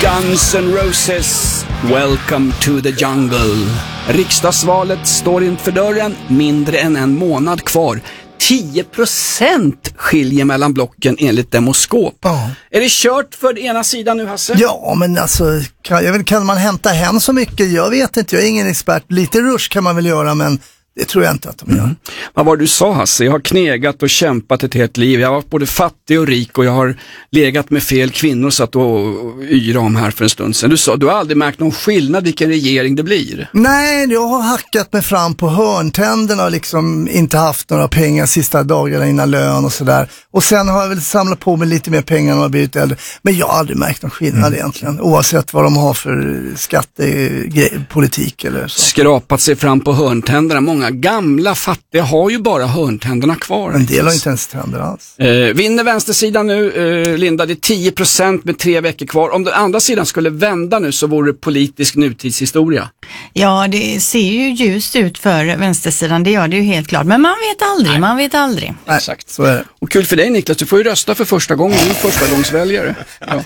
Guns N' Roses, Welcome to the Jungle. Riksdagsvalet står inför dörren, mindre än en månad kvar. 10% skiljer mellan blocken enligt Demoskop. Ja. Är det kört för ena sidan nu, Hasse? Ja, men alltså, kan man hämta hem så mycket? Jag vet inte, jag är ingen expert. Lite rush kan man väl göra, men det tror jag inte att de gör. Vad var det du sa, Hasse? Jag har knegat och kämpat ett helt liv. Jag har varit både fattig och rik och jag har legat med fel kvinnor så att och yra om här för en stund sedan. Du sa, du har aldrig märkt någon skillnad vilken regering det blir. Nej, jag har hackat mig fram på hörntänderna och liksom inte haft några pengar sista dagarna innan lön och sådär. Och sen har jag väl samlat på mig lite mer pengar när jag har blivit äldre. Men jag har aldrig märkt någon skillnad egentligen. Oavsett vad de har för skattepolitik eller så. Skrapat sig fram på hörntänderna. Många gamla fattiga har ju bara hörntänderna kvar. En del har inte ens tänder alls. Vinner vänstersidan nu, Linda, det är 10% med 3 veckor kvar. Om den andra sidan skulle vända nu så vore det politisk nutidshistoria. Ja, det ser ju ljust ut för vänstersidan, det gör det ju helt klart. Men man vet aldrig, man vet aldrig. Nej, exakt, så är det. Och kul för dig, Niklas, du får ju rösta för första gången. Du är förstagångsväljare. Ja.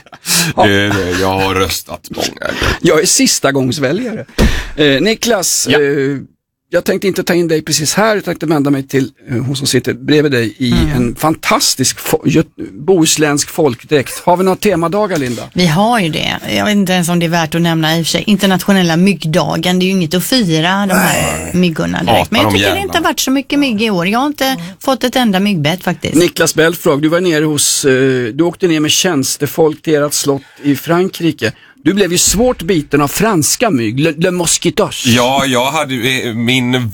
Jag har röstat många. Jag är sistagångsväljare. Niklas, Ja. Jag tänkte inte ta in dig precis här. Jag tänkte vända mig till hon som sitter bredvid dig i en fantastisk bohuslänsk folkdräkt. Har vi några temadagar, Linda? Vi har ju det. Jag vet inte ens om det är värt att nämna i och för sig. Internationella myggdagen, det är ju inget att fira de här myggorna direkt. Men jag tycker det inte har varit så mycket mygg i år. Jag har inte fått ett enda myggbett faktiskt. Niklas Belfrage, du var nere hos, du åkte ner med tjänstefolk till ert slott i Frankrike. Du blev ju svårt biten av franska mygg, le mosquitos. Ja, jag hade min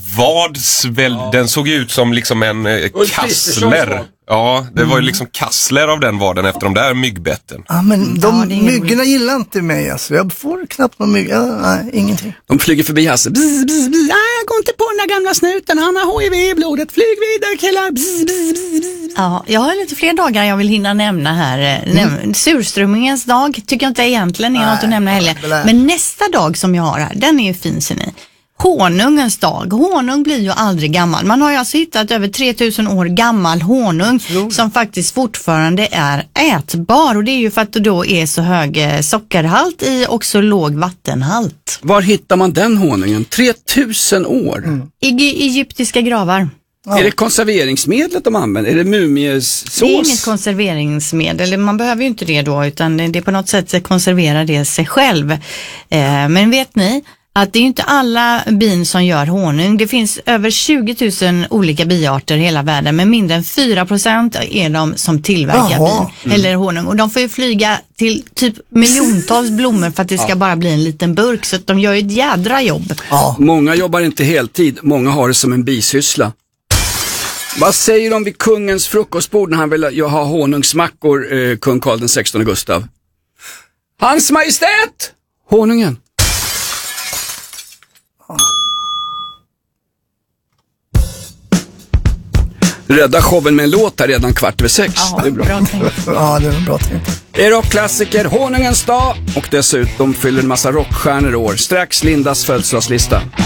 den såg ut som liksom en kassler. Ja, det var ju liksom kassler av den vaden efter de där myggbetten. Ja, men myggorna gillar inte mig alltså. Jag får knappt någon mygg. Nej, ingenting. De flyger förbi Hasse. Bzz, bzz, bzz. Jag går inte på den där gamla snuten. Han har HIV i blodet. Flyg vidare, killar. Bzz, bzz, bzz, bzz. Ja, jag har lite fler dagar jag vill hinna nämna här. Surströmmingens dag tycker jag inte egentligen är något att nämna heller. Men nästa dag som jag har här, den är ju fin, ser ni. Honungens dag. Honung blir ju aldrig gammal. Man har ju alltså hittat över 3000 år gammal honung som faktiskt fortfarande är ätbar. Och det är ju för att det då är så hög sockerhalt i och så låg vattenhalt. Var hittar man den honungen? 3000 år? I egyptiska gravar. Ja. Är det konserveringsmedlet de använder? Är det mumiesås? Det är inget konserveringsmedel. Man behöver ju inte det då, utan det på något sätt konserverar det sig själv. Men vet ni att det är ju inte alla bin som gör honung. Det finns över 20 000 olika biarter i hela världen, men mindre än 4% är de som tillverkar bin eller honung. Och de får ju flyga till typ miljontals blommor för att det ska bara bli en liten burk. Så att de gör ju ett jädra jobb. Ja. Många jobbar inte heltid. Många har det som en bisyssla. Vad säger de vid kungens frukostbord när han vill ha honungsmackor, kung Karl den 16 Gustav? Hans Majestät! Honungen. Rädda showen med en låt här redan 5:15. Ja, det är bra. bra tänkt. Ja, det är bra tänkt. Det är rockklassiker, Honungens dag, och dessutom fyller en massa rockstjärnor år. Strax Lindas födelsedagslista.